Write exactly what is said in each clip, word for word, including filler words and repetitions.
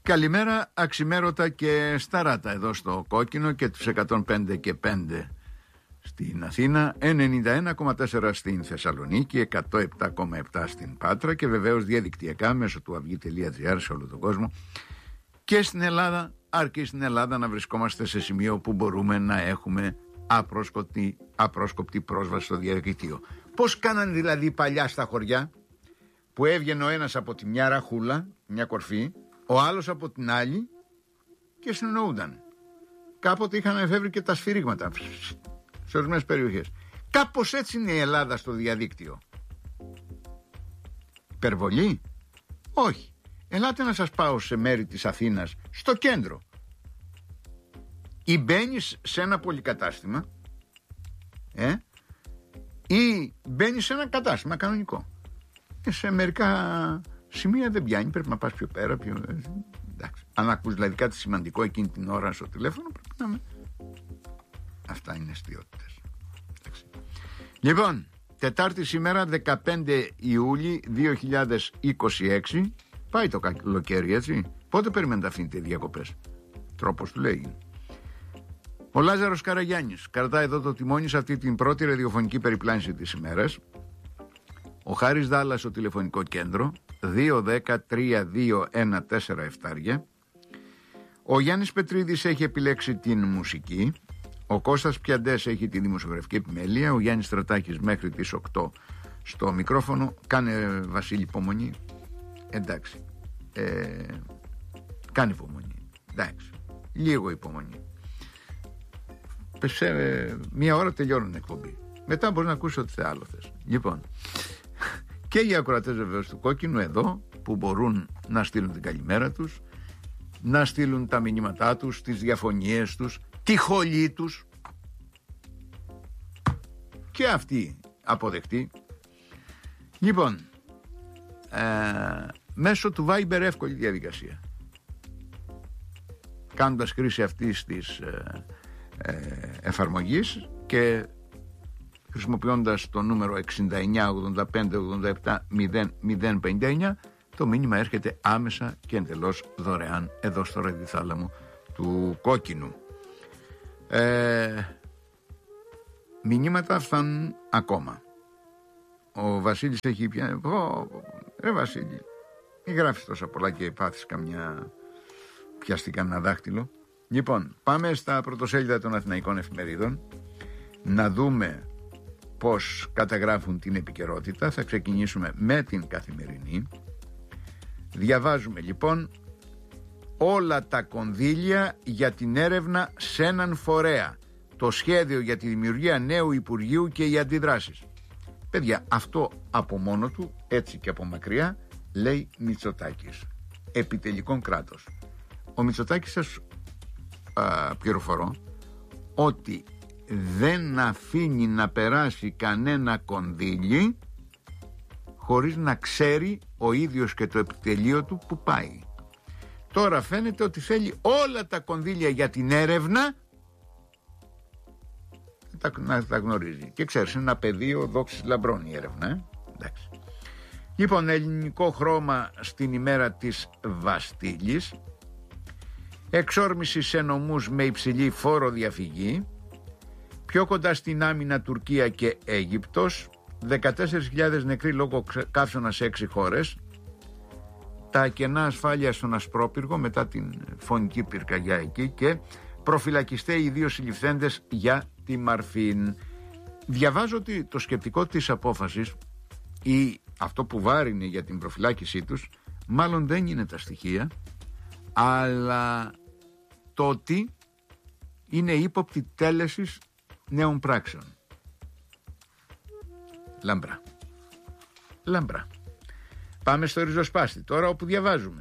Καλημέρα αξιμέρωτα και σταράτα εδώ στο Κόκκινο και τους εκατόν πέντε και πέντε στην Αθήνα, ενενήντα ένα κόμμα τέσσερα στην Θεσσαλονίκη, εκατόν επτά κόμμα επτά στην Πάτρα και βεβαίως διαδικτυακά μέσω του αυγή τελεία τζι άρ σε όλο τον κόσμο και στην Ελλάδα, αρκεί στην Ελλάδα να βρισκόμαστε σε σημείο που μπορούμε να έχουμε απρόσκοπτη, απρόσκοπτη πρόσβαση στο διαδίκτυο. Πώς κάνανε δηλαδή παλιά στα χωριά, που έβγαινε ο ένας από τη μια ραχούλα, μια κορφή, ο άλλος από την άλλη και συνεννοούνταν. Κάποτε είχαν εφεύρει και τα σφυρίγματα σε ορισμένες περιοχές. Κάπως έτσι είναι η Ελλάδα στο διαδίκτυο. Υπερβολή? Όχι. Ελάτε να σας πάω σε μέρη της Αθήνας, στο κέντρο. Ή μπαίνεις σε ένα πολυκατάστημα ε, ή μπαίνεις σε ένα κατάστημα κανονικό. Και σε μερικά σημεία δεν πιάνει, πρέπει να πας πιο πέρα, πιο... εντάξει. Αν ακούς δηλαδή κάτι σημαντικό εκείνη την ώρα στο τηλέφωνο, πρέπει να με... Αυτά είναι αστιότητες. Λοιπόν, Τετάρτη σήμερα, δεκαπέντε Ιούλη δύο χιλιάδες είκοσι έξι. Πάει το καλοκαίρι, έτσι. Πότε περιμένετε να αφήνετε διακοπές? Τρόπος του λέει. Ο Λάζαρος Καραγιάννης κρατάει εδώ το τιμόνι σε αυτή την πρώτη ραδιοφωνική περιπλάνηση της ημέρας. Ο Χάρης Δάλλας στο τηλεφωνικό κέντρο, δύο δέκα τρία δύο ένα τέσσερα επτά. Ο Γιάννης Πετρίδης έχει επιλέξει την μουσική. Ο Κώστας Πιαντές έχει τη δημοσιογραφική επιμέλεια. Ο Γιάννης Στρατάκης μέχρι τις οκτώ στο μικρόφωνο. Κάνε, Βασίλη, υπομονή. Εντάξει. Ε, κάνε υπομονή. Εντάξει. Λίγο υπομονή. Σε μία ώρα τελειώνουν εκπομπή. Μετά μπορεί να ακούσει ό,τι άλλο θες. Λοιπόν, και οι ακροατές βεβαίως του Κόκκινου εδώ, που μπορούν να στείλουν την καλημέρα τους, να στείλουν τα μηνύματά τους, τις διαφωνίες τους, τη χολή τους, και αυτοί αποδεκτοί. Λοιπόν, ε, μέσω του Viber εύκολη διαδικασία, κάνοντας χρήση αυτής της ε, ε, εφαρμογής και χρησιμοποιώντας το νούμερο εξήντα εννιά ογδόντα πέντε ογδόντα επτά μηδέν μηδέν πενήντα εννιά, το μήνυμα έρχεται άμεσα και εντελώς δωρεάν εδώ στο ραδιοθάλαμο του Κόκκινου. Ε, μηνύματα φτάνουν ακόμα. Ο Βασίλης έχει πια... Ρε Βασίλη, μη γράφεις τόσα πολλά και πάθεις καμιά... πιαστικά ένα δάχτυλο. Λοιπόν, πάμε στα πρωτοσέλιδα των αθηναϊκών εφημερίδων να δούμε πώς καταγράφουν την επικαιρότητα. Θα ξεκινήσουμε με την Καθημερινή. Διαβάζουμε λοιπόν: όλα τα κονδύλια για την έρευνα σε έναν φορέα, το σχέδιο για τη δημιουργία νέου Υπουργείου και οι αντιδράσεις. Παιδιά, αυτό από μόνο του, έτσι και από μακριά, λέει Μητσοτάκης. Επιτελικών κράτος. Ο Μητσοτάκης, σας α, πληροφορώ ότι δεν αφήνει να περάσει κανένα κονδύλι χωρίς να ξέρει ο ίδιος και το επιτελείο του που πάει. Τώρα φαίνεται ότι θέλει όλα τα κονδύλια για την έρευνα να τα γνωρίζει. Και ξέρεις, είναι ένα πεδίο δόξης λαμπρών η έρευνα. Ε? Εντάξει. Λοιπόν, ελληνικό χρώμα στην ημέρα της Βαστίλης. Εξόρμηση σε νομούς με υψηλή φόρο διαφυγή. Πιο κοντά στην άμυνα Τουρκία και Αίγυπτος. δεκατέσσερις χιλιάδες νεκροί λόγω καύσωνα σε έξι χώρες. Τα κενά ασφάλεια στον Ασπρόπυργο μετά την φωνική πυρκαγιά εκεί. Και προφυλακιστέ οι δύο συλληφθέντες για τη Μαρφίν. Διαβάζω ότι το σκεπτικό της απόφασης ή αυτό που βάρινε για την προφυλάκησή τους μάλλον δεν είναι τα στοιχεία, αλλά το ότι είναι ύποπτη τέλεσης νέων πράξεων. Λαμπρά. Λαμπρά. Πάμε στο ριζοσπάστη τώρα, όπου διαβάζουμε: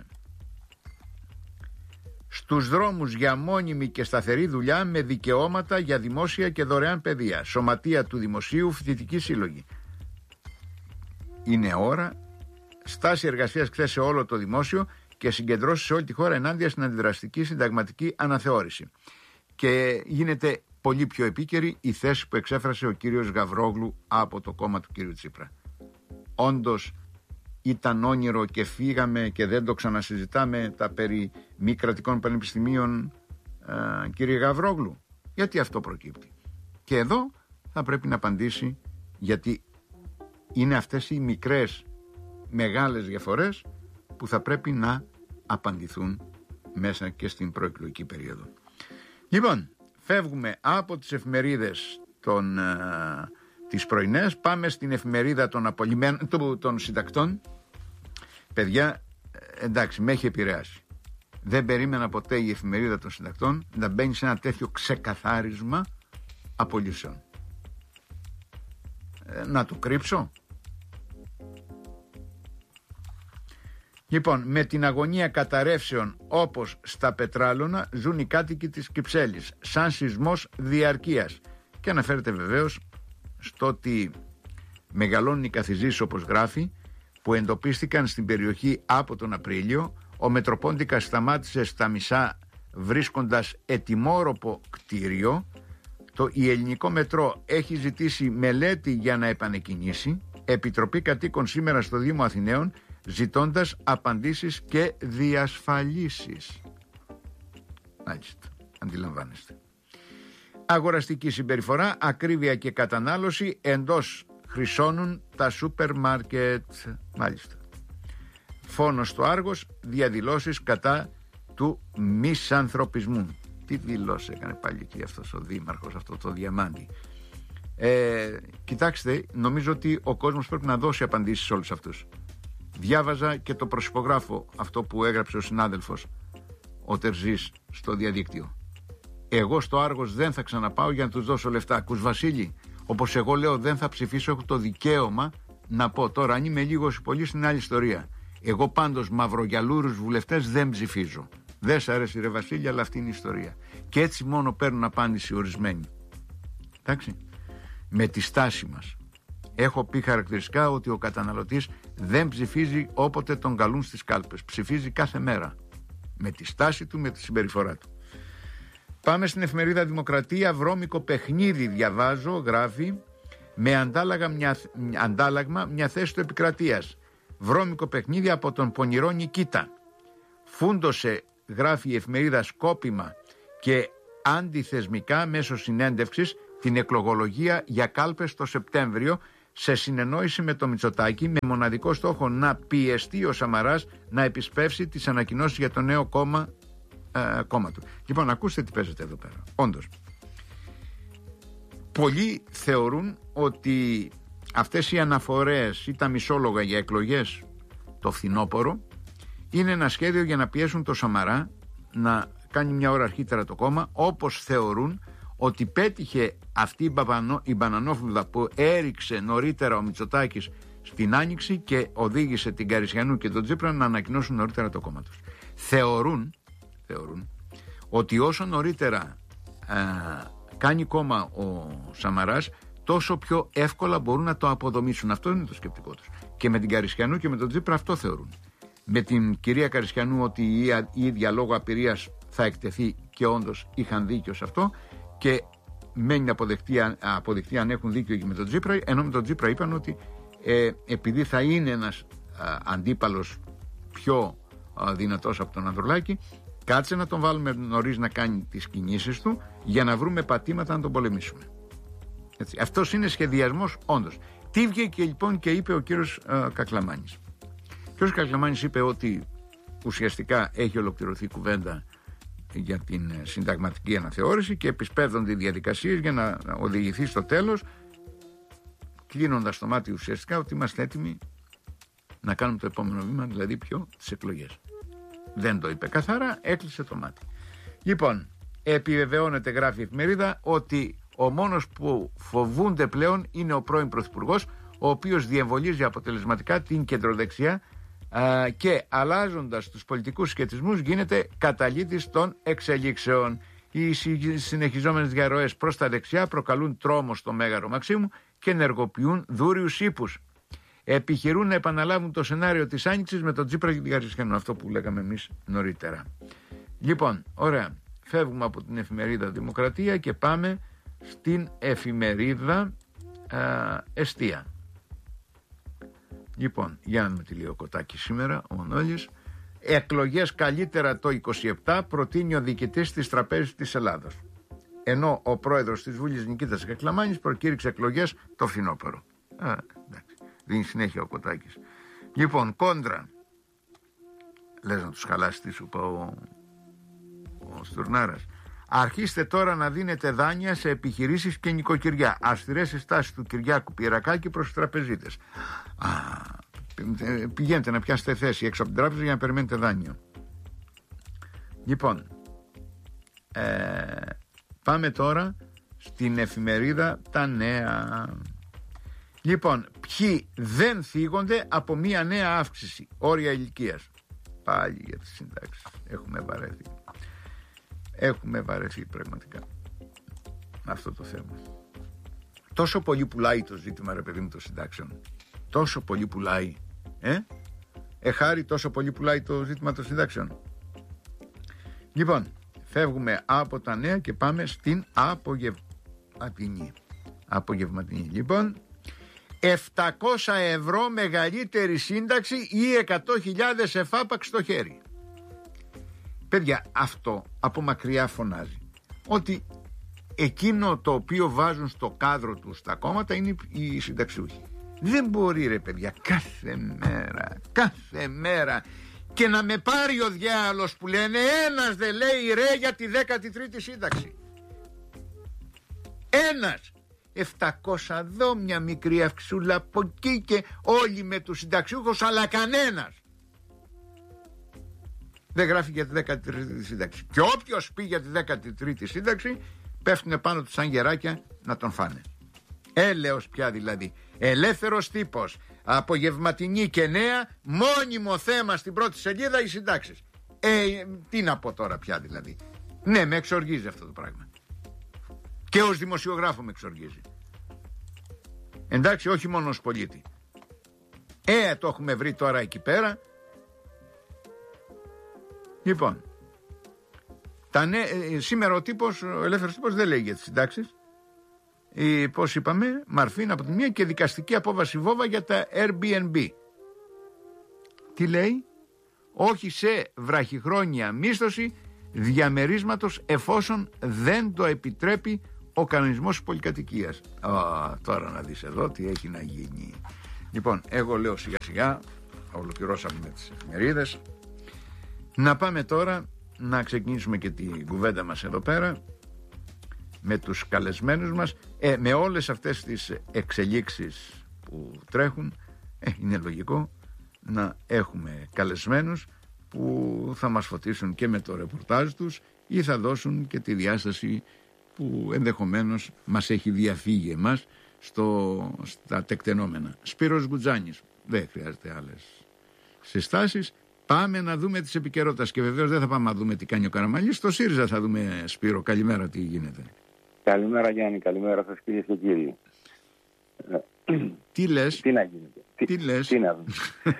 στους δρόμους για μόνιμη και σταθερή δουλειά με δικαιώματα για δημόσια και δωρεάν παιδεία. Σωματεία του Δημοσίου, φοιτητική σύλλογη. Είναι ώρα. Στάση εργασίας χθες σε όλο το δημόσιο και συγκεντρώσεις σε όλη τη χώρα ενάντια στην αντιδραστική συνταγματική αναθεώρηση. Και γίνεται πολύ πιο επίκαιρη η θέση που εξέφρασε ο κύριος Γαβρόγλου από το κόμμα του κύριου Τσίπρα. Όντως ήταν όνειρο και φύγαμε και δεν το ξανασυζητάμε, τα περί μη κρατικών πανεπιστημίων, ε, κύριε Γαβρόγλου? Γιατί αυτό προκύπτει? Και εδώ θα πρέπει να απαντήσει, γιατί είναι αυτές οι μικρές μεγάλες διαφορές που θα πρέπει να απαντηθούν μέσα και στην προεκλογική περίοδο. Λοιπόν, φεύγουμε από τις εφημερίδες των, ε, τις πρωινές, πάμε στην εφημερίδα των, απολυμένων, των συντακτών. Παιδιά, εντάξει, με έχει επηρεάσει. Δεν περίμενα ποτέ η εφημερίδα των συντακτών να μπαίνει σε ένα τέτοιο ξεκαθάρισμα απολύσεων. Ε, να το κρύψω? Λοιπόν, με την αγωνία καταρρεύσεων όπως στα Πετράλωνα ζουν οι κάτοικοι της Κυψέλης, σαν σεισμός διαρκείας. Και αναφέρεται βεβαίως στο ότι μεγαλώνουν οι καθιζήσεις, όπως γράφει, που εντοπίστηκαν στην περιοχή από τον Απρίλιο. Ο Μετροπόντικας σταμάτησε στα μισά βρίσκοντας ετοιμόρροπο κτίριο. Το η Ελληνικό Μετρό έχει ζητήσει μελέτη για να επανεκκινήσει. Επιτροπή Κατοίκων σήμερα στο Δήμο Αθηναίων, ζητώντας απαντήσεις και διασφαλίσεις. Μάλιστα, αντιλαμβάνεστε. Αγοραστική συμπεριφορά, ακρίβεια και κατανάλωση εντός χρυσώνουν τα σούπερ μάρκετ. Μάλιστα. Φόνος στο Άργος, διαδηλώσεις κατά του μισανθρωπισμού. Τι δηλώσεις έκανε πάλι εκεί αυτός ο δήμαρχος, αυτό το διαμάντι? Ε, κοιτάξτε, νομίζω ότι ο κόσμος πρέπει να δώσει απαντήσεις σε όλους αυτούς. Διάβαζα και το προσυπογράφω αυτό που έγραψε ο συνάδελφος ο Τερζής στο διαδίκτυο. Εγώ στο Άργος δεν θα ξαναπάω για να τους δώσω λεφτά. Ακούς, Βασίλη, όπως εγώ λέω δεν θα ψηφίσω, έχω το δικαίωμα να πω. Τώρα αν είμαι λίγος ή πολύ είναι άλλη ιστορία. Εγώ πάντως μαυρογιαλούρους βουλευτές δεν ψηφίζω. Δεν σ' αρέσει ρε Βασίλη, αλλά αυτή είναι η ιστορία. Και έτσι μόνο παίρνουν απάντηση ορισμένοι. Εντάξει. Με τη στάση μας. Έχω πει χαρακτηριστικά ότι ο καταναλωτής δεν ψηφίζει όποτε τον καλούν στις κάλπες. Ψηφίζει κάθε μέρα. Με τη στάση του, με τη συμπεριφορά του. Πάμε στην εφημερίδα Δημοκρατία. Βρώμικο παιχνίδι διαβάζω, γράφει, με αντάλλαγμα μια, αντάλλαγμα μια θέση του επικρατείας. Βρώμικο παιχνίδι από τον πονηρό Νικήτα. Φούντωσε, γράφει η εφημερίδα, σκόπιμα και αντιθεσμικά μέσω συνέντευξης την εκλογολογία για κάλπες το Σεπτέμβριο, σε συνεννόηση με το Μητσοτάκη, με μοναδικό στόχο να πιεστεί ο Σαμαράς να επισπεύσει τις ανακοινώσεις για το νέο κόμμα, ε, κόμμα του. Λοιπόν, ακούστε τι παίζεται εδώ πέρα. Όντως, πολλοί θεωρούν ότι αυτές οι αναφορές ή τα μισόλογα για εκλογές το φθινόπωρο είναι ένα σχέδιο για να πιέσουν το Σαμαρά να κάνει μια ώρα αρχίτερα το κόμμα, όπως θεωρούν ότι πέτυχε αυτή η, μπαβανο, η μπανανόφλουδα που έριξε νωρίτερα ο Μητσοτάκης στην Άνοιξη και οδήγησε την Καρισιανού και τον Τσίπρα να ανακοινώσουν νωρίτερα το κόμμα τους. Θεωρούν, θεωρούν ότι όσο νωρίτερα α, κάνει κόμμα ο Σαμαράς, τόσο πιο εύκολα μπορούν να το αποδομήσουν. Αυτό είναι το σκεπτικό τους. Και με την Καρισιανού και με τον Τσίπρα αυτό θεωρούν. Με την κυρία Καρισιανού ότι η ίδια λόγω απειρίας θα εκτεθεί, και όντως είχαν δίκιο σε αυτό, και μένει να αποδεχτεί, αποδεχτεί αν έχουν δίκιο και με τον Τσίπρα, ενώ με τον Τσίπρα είπαν ότι ε, επειδή θα είναι ένας α, αντίπαλος πιο α, δυνατός από τον Ανδρουλάκη, κάτσε να τον βάλουμε νωρίς να κάνει τις κινήσεις του για να βρούμε πατήματα να τον πολεμήσουμε. Έτσι. Αυτός είναι σχεδιασμός όντως. Τι βγήκε λοιπόν και είπε ο κύριος α, Κακλαμάνης. Ο κύριος Κακλαμάνης είπε ότι ουσιαστικά έχει ολοκληρωθεί η κουβέντα για την συνταγματική αναθεώρηση και επισπεύδονται οι διαδικασίες για να οδηγηθεί στο τέλος, κλείνοντας το μάτι ουσιαστικά ότι είμαστε έτοιμοι να κάνουμε το επόμενο βήμα, δηλαδή πιο τις εκλογές. Δεν το είπε καθαρά, έκλεισε το μάτι. Λοιπόν, επιβεβαιώνεται, γράφει η εφημερίδα, ότι ο μόνος που φοβούνται πλέον είναι ο πρώην Πρωθυπουργός, ο οποίος διεμβολίζει αποτελεσματικά την κεντροδεξιά α, και αλλάζοντας τους πολιτικούς σχετισμούς γίνεται καταλύτης των εξελίξεων. Οι συνεχιζόμενες διαρροές προς τα δεξιά προκαλούν τρόμο στο Μέγαρο Μαξίμου και ενεργοποιούν δούριους ύπους. Επιχειρούν να επαναλάβουν το σενάριο της Άνοιξης με τον Τσίπρα και την Καρισιανού, αυτό που λέγαμε εμείς νωρίτερα. Λοιπόν, ωραία, φεύγουμε από την εφημερίδα Δημοκρατία και πάμε στην εφημερίδα α, Εστία. Λοιπόν, για να δούμε τι λέει ο Κωτάκης σήμερα, ο Μανώλης. Εκλογές καλύτερα το είκοσι επτά, προτείνει ο διοικητής της Τραπέζης της Ελλάδος. Ενώ ο πρόεδρος της Βουλής Νικήτας Κακλαμάνης προκήρυξε εκλογές το φθινόπωρο. Α, εντάξει. Δίνει συνέχεια ο Κωτάκης. Λοιπόν, κόντρα. Λες να τους χαλάσει τι σου πω ο, ο Στουρνάρας. Αρχίστε τώρα να δίνετε δάνεια σε επιχειρήσεις και νοικοκυριά. Αυστηρές συστάσεις του Κυριάκου Πιερακάκη προς τους τραπεζίτες. Α, πηγαίνετε να πιάσετε θέση έξω από την τράπεζα για να περιμένετε δάνειο. Λοιπόν, ε, πάμε τώρα στην εφημερίδα Τα Νέα. Λοιπόν, ποιοι δεν θίγονται από μία νέα αύξηση όρια ηλικίας. Πάλι για τις συντάξεις. Έχουμε βαρεθεί. Έχουμε βαρεθεί πραγματικά με αυτό το θέμα. Τόσο πολύ πουλάει το ζήτημα, ρε παιδί μου, των συντάξεων. Τόσο πολύ πουλάει. Ε, ε χάρη, τόσο πολύ πουλάει το ζήτημα των συντάξεων. Λοιπόν, φεύγουμε από τα νέα και πάμε στην απογευματινή. Απογευματινή. Λοιπόν, επτακόσια ευρώ μεγαλύτερη σύνταξη ή εκατό χιλιάδες εφάπαξ στο χέρι. Παιδιά, αυτό από μακριά φωνάζει ότι εκείνο το οποίο βάζουν στο κάδρο τους τα κόμματα είναι οι συνταξιούχοι. Δεν μπορεί, ρε παιδιά, κάθε μέρα, κάθε μέρα και να με πάρει ο διάολος που λένε ένας δεν λέει ρε για τη δέκατη τρίτη σύνταξη. Ένας. επτακόσια δω μια μικρή αυξούλα από εκεί και όλοι με τους συνταξιούχους, αλλά κανένας δεν γράφει για τη δέκατη τρίτη σύνταξη. Και όποιος πει για τη δέκατη τρίτη σύνταξη πέφτουν πάνω του σαν γεράκια να τον φάνε. Έλεος πια δηλαδή. Ελεύθερος τύπος, απογευματινή και νέα, μόνιμο θέμα στην πρώτη σελίδα οι συντάξεις. Ε, τι να πω τώρα πια δηλαδή. Ναι, με εξοργίζει αυτό το πράγμα. Και ως δημοσιογράφο με εξοργίζει. Εντάξει, όχι μόνο ως πολίτη. Ε, το έχουμε βρει τώρα εκεί πέρα. Λοιπόν, τα νέ, ε, σήμερα ο τύπος, ο ελεύθερος τύπος δεν λέει για τις συντάξεις. Ε, πώς είπαμε, Μαρφίν από τη μία και δικαστική απόβαση Βόβα για τα Airbnb. Τι λέει? Όχι σε βραχυχρόνια μίσθωση διαμερίσματος εφόσον δεν το επιτρέπει ο κανονισμός πολυκατοικίας. Α, τώρα να δεις εδώ τι έχει να γίνει. Λοιπόν, εγώ λέω σιγά σιγά, ολοκληρώσαμε με τις εφημερίδες. Να πάμε τώρα να ξεκινήσουμε και την κουβέντα μας εδώ πέρα με τους καλεσμένους μας. ε, Με όλες αυτές τις εξελίξεις που τρέχουν, ε, είναι λογικό να έχουμε καλεσμένους που θα μας φωτίσουν και με το ρεπορτάζ τους ή θα δώσουν και τη διάσταση που ενδεχομένως μας έχει διαφύγει εμάς στο, στα τεκτενόμενα. Σπύρος Γκουτζάνης, δεν χρειάζεται άλλες συστάσεις. Πάμε να δούμε τις επικαιρότητες και βεβαίως δεν θα πάμε να δούμε τι κάνει ο Καραμανλής. Στο ΣΥΡΙΖΑ θα δούμε, Σπύρο, καλημέρα, τι γίνεται. Καλημέρα Γιάννη, καλημέρα σας κυρίες και κύριοι. Τι λες? Τι να γίνεται. Τι, τι, λες? Τι να δούμε.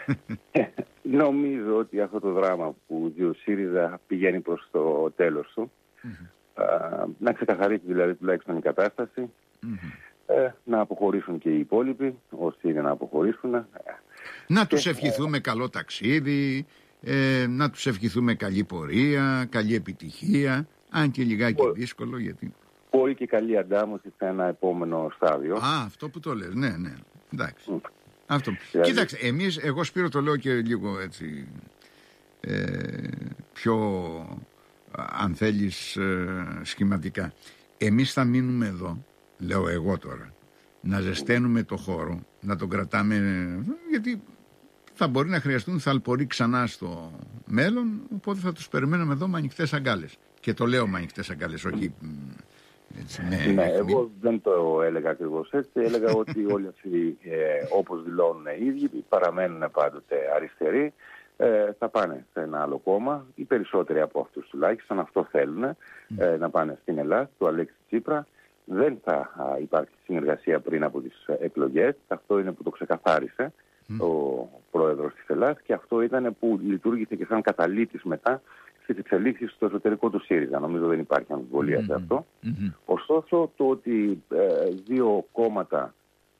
Νομίζω ότι αυτό το δράμα που ζει ο ΣΥΡΙΖΑ πηγαίνει προς το τέλος του. Mm-hmm. Α, να ξεκαθαρίσει δηλαδή τουλάχιστον η κατάσταση. Mm-hmm. Ε, να αποχωρήσουν και οι υπόλοιποι, όσοι είναι να αποχωρήσουν. Να και, τους ευχηθούμε ε, καλό ταξίδι, ε, να τους ευχηθούμε καλή πορεία, καλή επιτυχία, αν και λιγάκι μπορεί, δύσκολο γιατί... Μπορεί και καλή αντάμωση σε ένα επόμενο στάδιο. Α, αυτό που το λες, ναι, ναι, εντάξει. Mm. Αυτό. Δηλαδή... Κοίταξε, εμείς, εγώ Σπύρο το λέω και λίγο έτσι, ε, πιο, αν θέλεις, ε, σχηματικά. Εμείς θα μείνουμε εδώ, λέω εγώ τώρα, να ζεσταίνουμε το χώρο, να τον κρατάμε, γιατί θα μπορεί να χρειαστούν θαλποροί ξανά στο μέλλον, οπότε θα τους περιμένουμε εδώ με ανοιχτές αγκάλες. Και το λέω με ανοιχτές αγκάλες, όχι... Έτσι, ναι, ναι, εγώ δεν το έλεγα ακριβώς έτσι. Έλεγα ότι όλοι αυτοί, ε, όπως δηλώνουν οι ίδιοι, παραμένουν πάντοτε αριστεροί. Ε, θα πάνε σε ένα άλλο κόμμα. Οι περισσότεροι από αυτούς τουλάχιστον αυτό θέλουν, ε, να πάνε στην Ελλάδα, του Αλέξη Τσίπρα. Δεν θα α, υπάρχει συνεργασία πριν από τις εκλογές. Αυτό είναι που το ξεκαθάρισε mm. ο πρόεδρος της Ελλάδας και αυτό ήταν που λειτουργήσε και σαν καταλύτης μετά στις εξελίξεις στο εσωτερικό του ΣΥΡΙΖΑ. Νομίζω δεν υπάρχει αμφιβολία mm-hmm. σε αυτό. Mm-hmm. Ωστόσο, το ότι ε, δύο κόμματα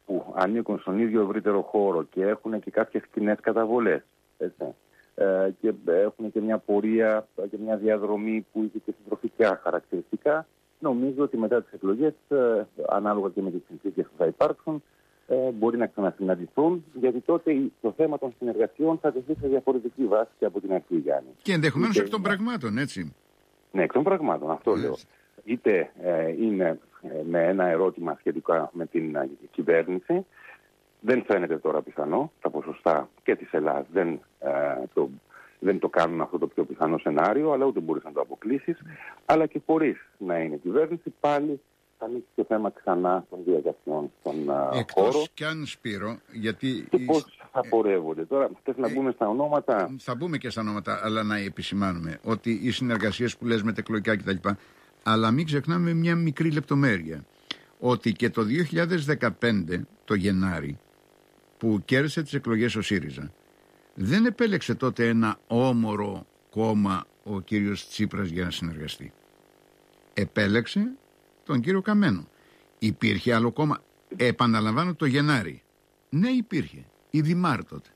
που ανήκουν στον ίδιο ευρύτερο χώρο και έχουν και κάποιες κοινές καταβολές, έτσι, ε, και έχουν και μια πορεία και μια διαδρομή που είχε και συντροφικά χαρακτηριστικά, νομίζω ότι μετά τις εκλογές, ε, ανάλογα και με τις συνθήκες που θα υπάρξουν, ε, μπορεί να ξανασυναντηθούν, γιατί τότε το θέμα των συνεργασιών θα τεθεί σε διαφορετική βάση και από την αρχή, Γιάννη. Και ενδεχομένως εκ των πραγμάτων, έτσι. Ναι, εκ των πραγμάτων, αυτό yes. λέω. Είτε ε, είναι ε, με ένα ερώτημα σχετικά με την ε, κυβέρνηση, δεν φαίνεται τώρα πιθανό, τα ποσοστά και της Ελλάδας δεν, ε, το, δεν το κάνουν αυτό το πιο πιθανό σενάριο, αλλά ούτε μπορείς να το αποκλείσεις, mm. αλλά και χωρίς να είναι κυβέρνηση, πάλι θα ανοίξει το θέμα ξανά των διαδικασιών στον uh, εκτός χώρο. Κι αν, Σπύρο, γιατί... Και πώς θα πορεύονται. Τώρα θες να ε, μπούμε στα ονόματα. Θα μπούμε και στα ονόματα, αλλά να επισημάνουμε ότι οι συνεργασίες που λες με τεκλογικά κτλ. Αλλά μην ξεχνάμε μια μικρή λεπτομέρεια. Ότι και το δύο χιλιάδες δεκαπέντε, το Γενάρη, που κέρδισε τις εκλογές ο ΣΥΡΙΖΑ, δεν επέλεξε τότε ένα όμορο κόμμα ο κύριος Τσίπρας για να συνεργαστεί. Επέλεξε τον κύριο Καμένο. Υπήρχε άλλο κόμμα? Επαναλαμβάνω, το Γενάρη. Ναι, υπήρχε. Η Δημάρ τότε.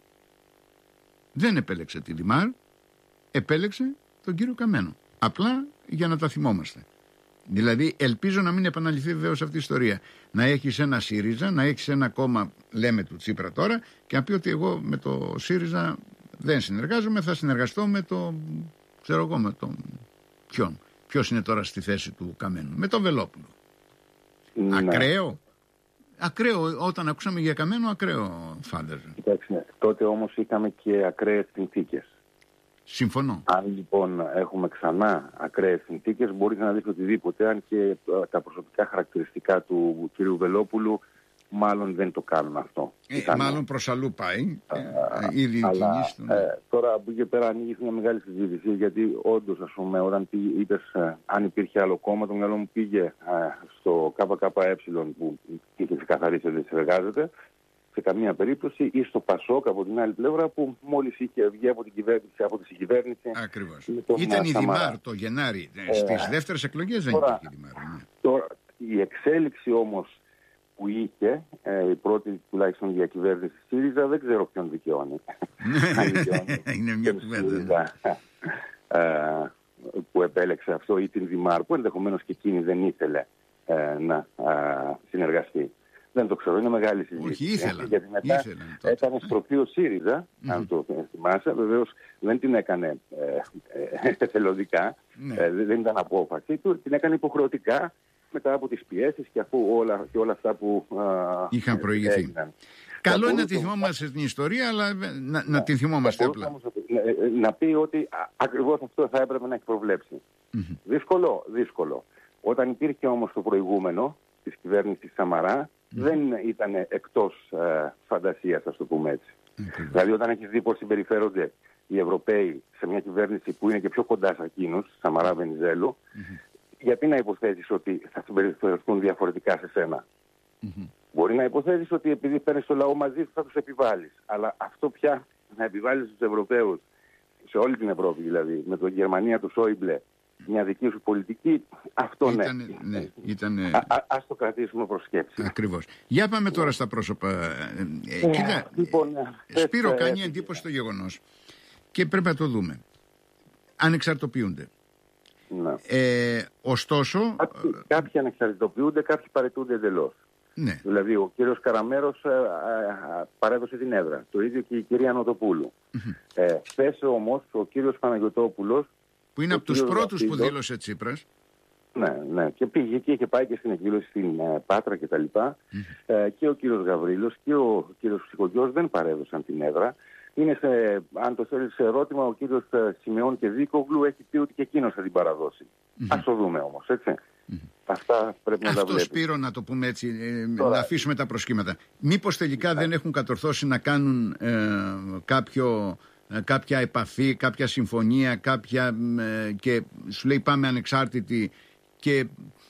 Δεν επέλεξε τη Δημάρ, επέλεξε τον κύριο Καμένο. Απλά για να τα θυμόμαστε. Δηλαδή, ελπίζω να μην επαναληφθεί βεβαίως αυτή η ιστορία. Να έχεις ένα ΣΥΡΙΖΑ, να έχεις ένα κόμμα, λέμε του Τσίπρα τώρα, και να πει ότι εγώ με το ΣΥΡΙΖΑ δεν συνεργάζομαι, θα συνεργαστώ με το, ξέρω εγώ, με τον ποιον. Ποιος είναι τώρα στη θέση του Καμένου? Με τον Βελόπουλο. Ναι. Ακραίο. Ακραίο. Όταν ακούσαμε για Καμένο, ακραίο φάνταζα. Κοιτάξτε, τότε όμως είχαμε και ακραίες συνθήκες. Συμφωνώ. Αν λοιπόν έχουμε ξανά ακραίες συνθήκες, μπορεί να δει οτιδήποτε, αν και τα προσωπικά χαρακτηριστικά του κ. Βελόπουλου μάλλον δεν το κάνουν αυτό. Ε, Ήταν... Μάλλον προς αλλού πάει. Α, ε, ήδη η αλλά, κινήση του. Ναι. Ε, τώρα από εκεί και πέρα ανοίγει μια μεγάλη συζήτηση, γιατί όντως, ας πούμε, όταν είπες ε, αν υπήρχε άλλο κόμμα, το μυαλό μου πήγε ε, στο ΚΚΕ που είχε ξεκαθαρίσει ότι δεν συνεργάζεται σε καμία περίπτωση, ή στο ΠΑΣΟΚ από την άλλη πλευρά που μόλις είχε βγει από την κυβέρνηση, από τη συγκυβέρνηση. Ακριβώς. Ήταν η Δημάρ το Γενάρη. Ε, Στις δεύτερες εκλογές δεν τώρα, υπήρχε η Δημάρ. Ναι. Τώρα, η εξέλιξη όμως που είχε, ε, η πρώτη τουλάχιστον διακυβέρνηση ΣΥΡΙΖΑ, δεν ξέρω ποιον δικαιώνει. Είναι μια κουβέντα. ε, που επέλεξε αυτό, ή την Δημάρ, που ενδεχομένως και εκείνη δεν ήθελε ε, να ε, συνεργαστεί. Δεν το ξέρω, είναι μεγάλη συζήτηση. Όχι, ήθελαν. Γιατί μετά ήθελαν, έκανε στροφή ο ΣΥΡΙΖΑ, mm-hmm. αν το θυμάσαι, βεβαίως δεν την έκανε ε, ε, εθελοντικά, mm-hmm. ε, δεν ήταν απόφαση του, την έκανε υποχρεωτικά μετά από τις πιέσεις και αφού όλα, και όλα αυτά που α, είχαν προηγηθεί. Έγιναν. Καλό είναι να τη θυμόμαστε την ιστορία, αλλά να, να την θυμόμαστε απλά. Όμως, να, να πει ότι ακριβώς αυτό θα έπρεπε να έχει προβλέψει. Mm-hmm. Δύσκολο, δύσκολο. Όταν υπήρχε όμως το προηγούμενο της κυβέρνησης Σαμαρά, mm. δεν ήταν εκτός ε, φαντασίας, ας το πούμε έτσι. Mm. Δηλαδή, όταν έχεις δει πώς συμπεριφέρονται οι Ευρωπαίοι σε μια κυβέρνηση που είναι και πιο κοντά σε εκείνους, Σαμαρά Βενιζέλου, mm-hmm. γιατί να υποθέσεις ότι θα συμπεριφερθούν διαφορετικά σε σένα? Mm-hmm. Μπορεί να υποθέσεις ότι επειδή παίρνεις το λαό μαζί σου θα τους επιβάλλεις. Αλλά αυτό πια να επιβάλλεις στους Ευρωπαίους, σε όλη την Ευρώπη δηλαδή, με τον Γερμανία του Σόιμπλε, μια δική σου πολιτική, αυτό ήτανε, ναι. ναι ήτανε... Α, α, ας το κρατήσουμε προς σκέψη. Ακριβώς. Για πάμε τώρα στα πρόσωπα. Ε, ε, κοίτα, λοιπόν, ε, Σπύρο, ε, κάνει ε, εντύπωση το γεγονός και πρέπει να το δούμε. Ανεξαρτοποιούνται. Ναι. Ε, ωστόσο... Κάποιοι, κάποιοι ανεξαρτητοποιούνται, κάποιοι παραιτούνται εντελώς. Ναι. Δηλαδή ο κύριος Καραμέρος ε, ε, ε, παρέδωσε την έδρα. Το ίδιο και η κυρία Νοτοπούλου. Mm-hmm. Ε, χθες όμως ο κύριος Παναγιωτόπουλος, που είναι από τους πρώτους που δήλωσε Τσίπρας. Ναι, ναι. Και πήγε και είχε πάει και στην εκδήλωση στην ε, Πάτρα και τα λοιπά. Mm-hmm. Ε, και ο κύριος Γαβρίλος και ο κύριος Ψυχογιός δεν παρέδωσαν την έδρα. Είναι σε, αν το θέλεις σε ερώτημα, ο κύριος Σιμεών και Δίκογλου έχει πει ότι και εκείνος θα την παραδώσει. Mm-hmm. Ας το δούμε όμως, έτσι. Mm-hmm. Αυτά πρέπει να τα βλέπουμε. Αυτό, Σπύρο, να το πούμε έτσι, ε, Τώρα... να αφήσουμε τα προσχήματα. Μήπως τελικά yeah. δεν έχουν κατορθώσει να κάνουν ε, κάποιο... κάποια επαφή, κάποια συμφωνία, κάποια ε, και σου λέει πάμε ανεξάρτητοι και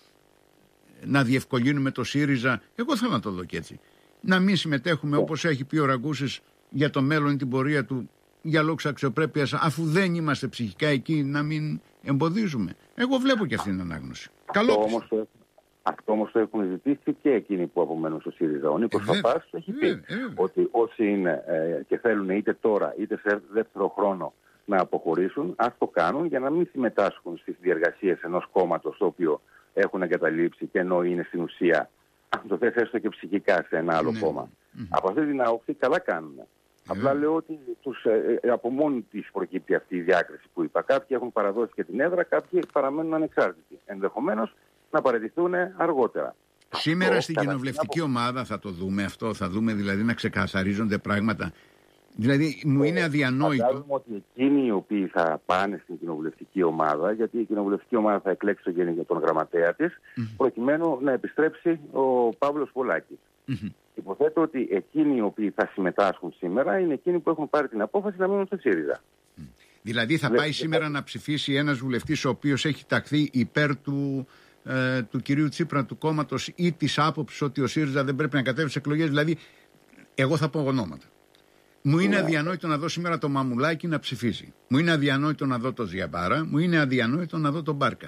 να διευκολύνουμε το ΣΥΡΙΖΑ. Εγώ θέλω να το δω και έτσι. Να μην συμμετέχουμε yeah. όπως έχει πει ο Ραγκούσης για το μέλλον, την πορεία του, για λόγους αξιοπρέπειας, αφού δεν είμαστε ψυχικά εκεί, να μην εμποδίζουμε. Εγώ βλέπω και αυτή την ανάγνωση. Καλό όμως, Αυτό όμως το έχουν ζητήσει και εκείνοι που απομένουν στο ΣΥΡΙΖΑ. Ο Νίκος Παπάς έχει πει ε, ότι όσοι είναι ε, και θέλουν είτε τώρα είτε σε δεύτερο χρόνο να αποχωρήσουν, ας το κάνουν για να μην συμμετάσχουν στις διεργασίες ενός κόμματος το οποίο έχουν εγκαταλείψει και ενώ είναι στην ουσία, αν το θες έστω και ψυχικά, σε ένα άλλο ναι. κόμμα. Mm-hmm. Από αυτή την άποψη καλά κάνουν. Mm-hmm. Απλά λέω ότι τους, ε, ε, από μόνη της προκύπτει αυτή η διάκριση που είπα. Κάποιοι έχουν παραδώσει και την έδρα, κάποιοι παραμένουν ανεξάρτητοι. Ενδεχομένως να παραιτηθούν αργότερα. Σήμερα αυτό, στην κοινοβουλευτική από... ομάδα θα το δούμε αυτό, θα δούμε δηλαδή να ξεκαθαρίζονται πράγματα. Δηλαδή μου είναι αδιανόητο. Φαντάζομαι ότι εκείνοι οι οποίοι θα πάνε στην κοινοβουλευτική ομάδα, γιατί η κοινοβουλευτική ομάδα θα εκλέξει τον γενικό τον γραμματέα της, mm-hmm. προκειμένου να επιστρέψει ο Παύλος Πολάκης. Mm-hmm. Υποθέτω ότι εκείνοι οι οποίοι θα συμμετάσχουν σήμερα είναι εκείνοι που έχουν πάρει την απόφαση να μείνουν στο ΣΥΡΙΖΑ. Mm. Δηλαδή θα πάει σήμερα να ψηφίσει ένας βουλευτής ο οποίος έχει ταχθεί υπέρ του, ε, του κυρίου Τσίπρα, του κόμματος ή της άποψης ότι ο ΣΥΡΙΖΑ δεν πρέπει να κατέβει σε εκλογές. Δηλαδή, εγώ θα πω ονόματα. Μου είναι yeah. αδιανόητο να δω σήμερα το Μαμουλάκι να ψηφίσει. Μου είναι αδιανόητο να δω το Ζιαμπάρα. Μου είναι αδιανόητο να δω τον Μπάρκα.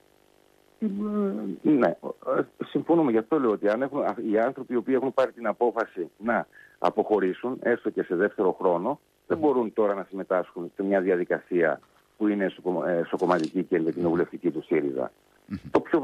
Ναι, συμφωνούμε. Γι' αυτό λέω ότι αν έχουν, οι άνθρωποι οι οποίοι έχουν πάρει την απόφαση να αποχωρήσουν, έστω και σε δεύτερο χρόνο, δεν μπορούν τώρα να συμμετάσχουν σε μια διαδικασία που είναι σοκομματική και με την κοινοβουλευτική του ΣΥΡΙΖΑ. Mm-hmm. Το πιο,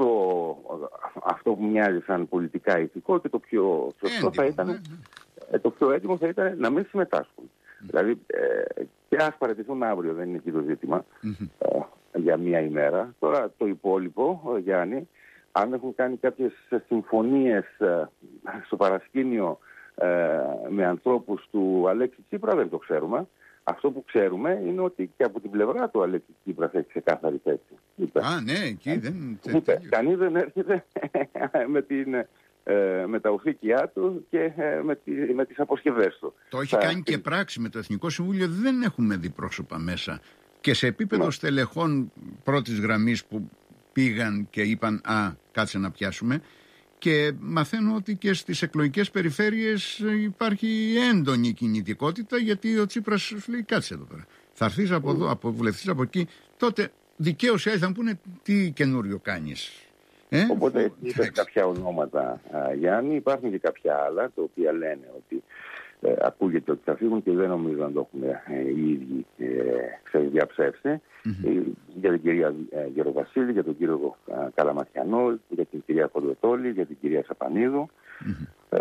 αυτό που μοιάζει σαν πολιτικά ηθικό και το πιο σωστό θα ήταν, mm-hmm. το πιο έτοιμο θα ήταν να μην συμμετάσχουν. Mm-hmm. Δηλαδή, ε, και ας παραιτηθούν αύριο, δεν είναι εκεί το ζήτημα, mm-hmm. ε, για μία ημέρα. Τώρα το υπόλοιπο, Γιάννη, αν έχουν κάνει κάποιες συμφωνίες ε, στο παρασκήνιο ε, με ανθρώπους του Αλέξη Τσίπρα, δεν το ξέρουμε. Αυτό που ξέρουμε είναι ότι και από την πλευρά του Αλέξη Τσίπρα έχει ξεκάθαρη θέση. Είπε. Α, ναι, εκεί δεν... Είπε, κανείς δεν έρχεται με, την, ε, με τα οφήκια του και ε, με, τη, με τις αποσκευές του. Το έχει Θα... κάνει και πράξη με το Εθνικό Συμβούλιο. Δεν έχουμε δει πρόσωπα μέσα. Και σε επίπεδο ναι. στελεχών πρώτης γραμμής που πήγαν και είπαν «Α, κάτσε να πιάσουμε». Και μαθαίνω ότι και στις εκλογικές περιφέρειες υπάρχει έντονη κινητικότητα, γιατί ο Τσίπρας σου λέει κάτσε εδώ πέρα. Θα έρθεις από εδώ, από βουλευτής από εκεί, τότε δικαίως θα μου πούνε τι καινούριο κάνεις. Ε? Οπότε είπες κάποια ονόματα, α, Γιάννη, υπάρχουν και κάποια άλλα, τα οποία λένε ότι ε, ακούγεται ότι θα φύγουν και δεν νομίζω να το έχουν ε, οι ίδιοι ε, διαψεύσει. Mm-hmm. Για την κυρία ε, Γεροβασίλη, για τον κύριο ε, Καλαματιανό, για την κυρία Κοντοτόλη, για την κυρία Σαπανίδου. Mm-hmm. Ε,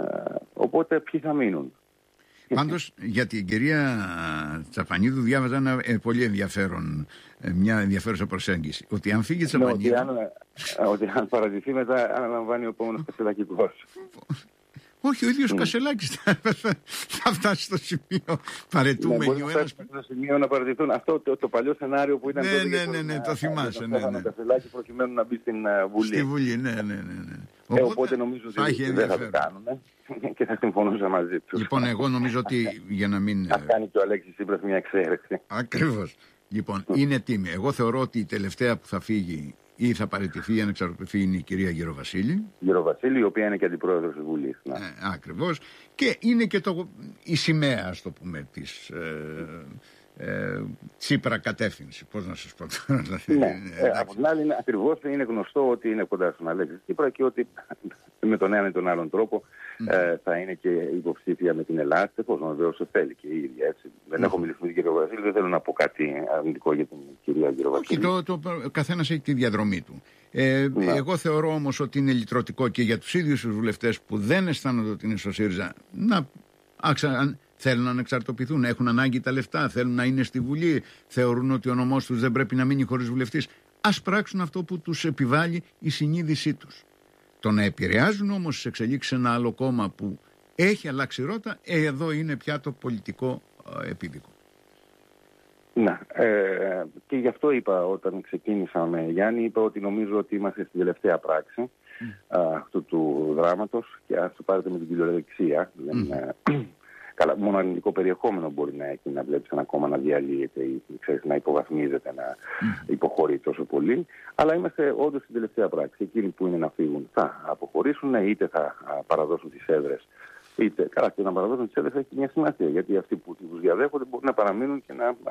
οπότε ποιοι θα μείνουν. Πάντως για την κυρία Τσαπανίδου διάβαζα ένα ε, πολύ ενδιαφέρον, ε, μια ενδιαφέρουσα προσέγγιση. Ότι αν φύγει η Τσαπανίδου... Ναι, ότι, αν, ότι αν παρατηθεί μετά αναλαμβάνει ο επόμενος Κασελακικός. Όχι, ο ίδιος ναι. Κασελάκης θα φτάσει στο σημείο παρετούμενου. Ναι, ένας... στο σημείο να παρατηθούν. Αυτό το, το παλιό σενάριο που ήταν... Ναι, τότε ναι, ναι, ναι, το θυμάσαι. Ναι, ναι. Κασελάκη προκειμένου να μπει στην uh, Βουλή. Στη Βουλή, ναι, ναι, ναι. ναι. Οπότε, ε, οπότε νομίζω ότι δεν θα το κάνουν και θα συμφωνούσα μαζί τους. Λοιπόν, εγώ νομίζω ότι για να μην... Θα κάνει και ο Αλέξης Τσίπρας μια εξαίρεση. Ακριβώς. Λοιπόν, είναι τίμη. Εγώ θεωρώ ότι η τελευταία που θα φύγει ή θα παραιτηθεί ή ανεξαρτηθεί είναι η κυρία Γεροβασίλη. Γεροβασίλη, η οποία είναι και αντιπρόεδρος της Βουλής. Ναι. Ε, ακριβώς. Και είναι και το, η σημαία, ας το πούμε, της ε, ε, Τσίπρα κατεύθυνση. Πώς να σας πω τώρα. Ναι. ε, από την άλλη, ακριβώς είναι γνωστό ότι είναι κοντά στον Αλέξη Τσίπρα και ότι με τον ένα ή τον άλλον τρόπο mm. ε, θα είναι και υποψήφια με την Ελλάδα. Πώς βεβαίως το θέλει και η ίδια. Έτσι. Mm. Δεν έχω μιλήσει με την κυρία Γεροβασίλη, δεν θέλω να πω κάτι αρνητικό για την κυρία Γεροβασίλη. Όχι, το, το, ο καθένας έχει τη διαδρομή του. Ε, ναι. Εγώ θεωρώ όμως ότι είναι λυτρωτικό και για τους ίδιους τους βουλευτές που δεν αισθάνονται ότι είναι στο ΣΥΡΙΖΑ να άξα, θέλουν να ανεξαρτοποιηθούν, έχουν ανάγκη τα λεφτά, θέλουν να είναι στη Βουλή, θεωρούν ότι ο νομός τους δεν πρέπει να μείνει χωρίς βουλευτής. Ας πράξουν αυτό που τους επιβάλλει η συνείδησή τους. Το να επηρεάζουν όμως τις εξελίξεις σε ένα άλλο κόμμα που έχει αλλάξει ρότα, ε, εδώ είναι πια το πολιτικό ε, επίδικο. Ναι, ε, και γι' αυτό είπα όταν ξεκίνησα με Γιάννη, είπα ότι νομίζω ότι είμαστε στην τελευταία πράξη mm. α, αυτού του δράματος και ας το πάρετε με την κυριολεξία. Mm. Δεν, ε, καλά, μόνο αρνητικό περιεχόμενο μπορεί να έχει να βλέπεις ένα κόμμα να διαλύεται ή ξέρεις, να υποβαθμίζεται, να mm. υποχωρεί τόσο πολύ. Αλλά είμαστε όντως στην τελευταία πράξη. Εκείνοι που είναι να φύγουν θα αποχωρήσουν, είτε θα παραδώσουν τις έδρες Είτε καλά, και να παραδώσουν τις έδρες έχει μια σημασία. Γιατί αυτοί που τους διαδέχονται μπορούν να παραμείνουν και να,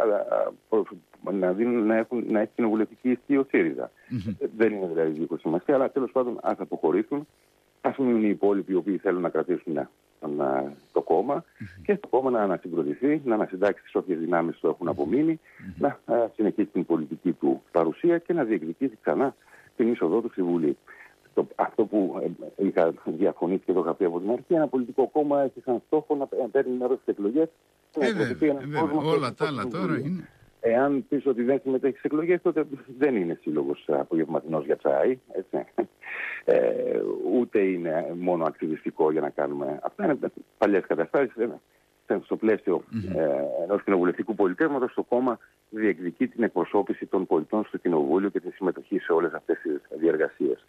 να, δίνουν, να, έχουν, να έχει κοινοβουλευτική ισχύ ο ΣΥΡΙΖΑ. Mm-hmm. Δεν είναι δηλαδή δίκο σημασία, αλλά τέλος πάντων ας αποχωρήσουν. Ας μείνουν οι υπόλοιποι οι οποίοι θέλουν να κρατήσουν να, να, το κόμμα mm-hmm. και το κόμμα να ανασυγκροτηθεί, να ανασυντάξει τις όποιες δυνάμεις που έχουν απομείνει, mm-hmm. να α, συνεχίσει την πολιτική του παρουσία και να διεκδικήσει ξανά την είσοδό του στη Βουλή. Το, αυτό που ε, είχα διαφωνήσει και το είχα πει από την αρχή, ένα πολιτικό κόμμα έχει σαν στόχο να παίρνει μέρος στις εκλογές. Ε, βέβαια, βέβαια. Όλα τα άλλα τώρα είναι. Εάν πεις ότι δεν συμμετέχει στις εκλογές, τότε δεν είναι σύλλογος απογευματινός για τσάι. Έτσι. Ε, ούτε είναι μόνο ακτιβιστικό για να κάνουμε. Αυτά είναι παλιές καταστάσεις. Στο πλαίσιο mm-hmm. ε, ενός κοινοβουλευτικού πολιτεύματος, το κόμμα διεκδικεί την εκπροσώπηση των πολιτών στο κοινοβούλιο και τη συμμετοχή σε όλες αυτές τις διεργασίες.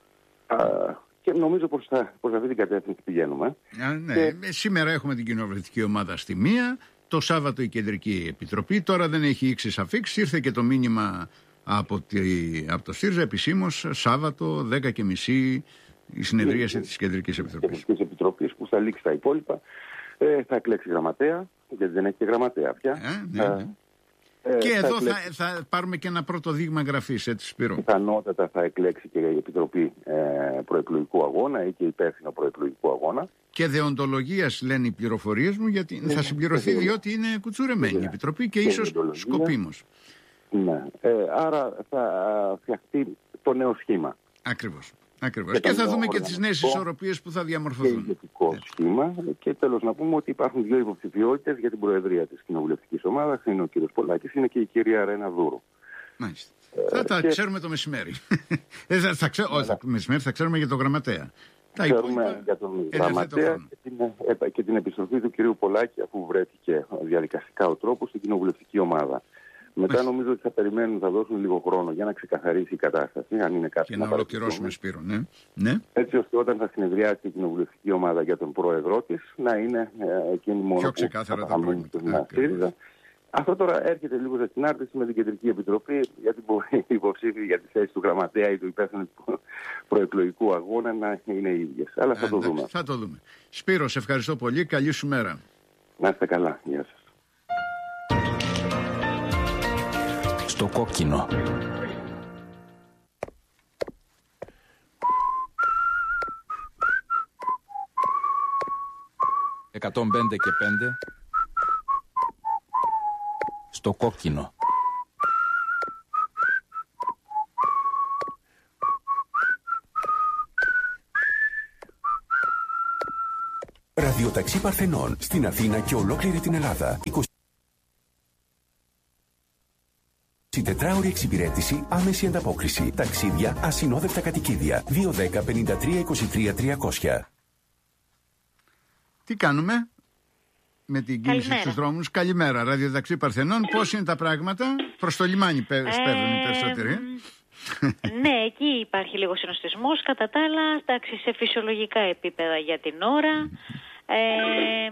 Uh, και νομίζω πως, θα, πως αυτή την κατεύθυνση πηγαίνουμε. Α, ναι. Και... Σήμερα έχουμε την κοινοβουλευτική ομάδα στη μία, το Σάββατο η Κεντρική Επιτροπή, τώρα δεν έχει ύξεις αφήξεις, ήρθε και το μήνυμα από, τη, από το ΣΥΡΙΖΑ επισήμως, Σάββατο δέκα και μισή η συνεδρίαση της Κεντρικής Επιτροπής. Κεντρικής Επιτροπής που θα λήξει τα υπόλοιπα, ε, θα εκλέξει γραμματέα, γιατί δεν έχει και γραμματέα πια. Ε, ναι, ναι. Ε, και θα εδώ εκλέξει... θα, θα πάρουμε και ένα πρώτο δείγμα γραφής, έτσι Σπύρο. Πιθανότατα θα εκλέξει και η Επιτροπή ε, Προεκλογικού Αγώνα ή και υπεύθυνο Προεκλογικού Αγώνα. Και δεοντολογίας λένε οι πληροφορίες μου, γιατί ναι, θα συμπληρωθεί ναι, διότι είναι κουτσουρεμένη η Επιτροπή και, και ίσως σκοπίμως. Ναι, ε, άρα θα φτιαχτεί το νέο σχήμα. Ακριβώς. Ακριβώς. Και, και θα δούμε και τις νέες ισορροπίες που θα διαμορφωθούν. Και ηγετικό σχήμα. Και τέλος να πούμε ότι υπάρχουν δύο υποψηφιότητες για την προεδρία της κοινοβουλευτικής ομάδας. Είναι ο κύριος Πολάκης, είναι και η κυρία Ρένα Δούρου. Μάλιστα. Ε, θα τα και... ξέρουμε το μεσημέρι. ε, θα, θα, ξέ... Όχι, το μεσημέρι θα ξέρουμε για τον γραμματέα. Ξέρουμε υπόλοιπα... για τον γραμματέα και την, ε, και την επιστροφή του κυρίου Πολάκη, αφού βρέθηκε διαδικαστικά ο τρόπος στην κοινοβουλευτική ομάδα. Μετά νομίζω ότι θα περιμένουν, θα δώσουν λίγο χρόνο για να ξεκαθαρίσει η κατάσταση, αν είναι κάτι και να, να ολοκληρώσουμε, Σπύρο, ναι. ναι. Έτσι ώστε όταν θα συνεδριάσει η κοινοβουλευτική ομάδα για τον πρόεδρό της, να είναι ε, εκείνη μόνο πιο ξεκάθαρα τα πράγματα. Αυτό τώρα έρχεται λίγο σε συνάρτηση με την Κεντρική Επιτροπή, γιατί μπορεί οι υποψήφοι για τη θέση του γραμματέα ή του υπεύθυνου προεκλογικού αγώνα να είναι οι ίδιες. Αλλά θα, ε, το δούμε. θα το δούμε. Σπύρο, σε ευχαριστώ πολύ. Καλή σου μέρα. Να είστε καλά. Γεια σας. Στο κόκκινο. εκατόν πέντε και πέντε. Στο κόκκινο. Ραδιοταξί Παρθενών στην Αθήνα και ολόκληρη την Ελλάδα. εικοσιτετράωρη εξυπηρέτηση, άμεση ανταπόκριση. Ταξίδια, ασυνόδευτα κατοικίδια. δύο δέκα πενήντα τρία είκοσι τρία τριακόσια. Τι κάνουμε με την κίνηση στους δρόμους? Καλημέρα, ραδιοταξί Παρθενών. Πώς είναι τα πράγματα? Προς το λιμάνι σπέβρουν οι περισσότεροι. Ναι, εκεί υπάρχει λίγο συνοστισμός. Κατά τα άλλα, εντάξει, σε φυσιολογικά επίπεδα για την ώρα. Ε,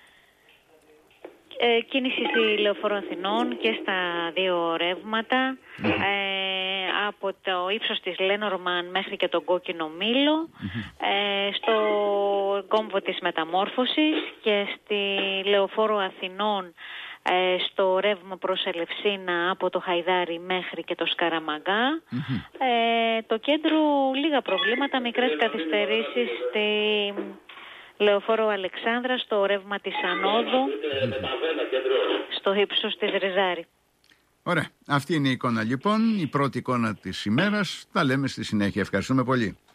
ε, κίνηση στη Λεωφόρο Αθηνών και στα δύο ρεύματα. Ε, από το ύψος της Λένορμαν μέχρι και τον Κόκκινο Μήλο. Ε, στο κόμβο της Μεταμόρφωσης και στη Λεωφόρο Αθηνών, στο ρεύμα προς Ελευσίνα από το Χαϊδάρι μέχρι και το Σκαραμαγκά. Mm-hmm. Ε, το κέντρο λίγα προβλήματα, μικρές καθυστερήσεις στη Λεωφόρο Αλεξάνδρα, στο ρεύμα της Ανόδου, mm-hmm. στο ύψος της Ριζάρη. Ωραία. Αυτή είναι η εικόνα λοιπόν, η πρώτη εικόνα της ημέρας. Τα λέμε στη συνέχεια. Ευχαριστούμε πολύ.